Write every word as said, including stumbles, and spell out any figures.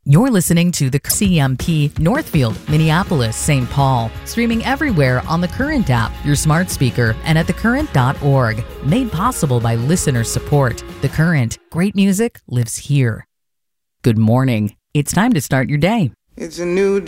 You're listening to the C M P Northfield, Minneapolis, Saint Paul, streaming everywhere on the Current app, your smart speaker, and at the current dot org. Made possible by listener support. The Current. Great music lives here. Good morning. It's time to start your day. It's a new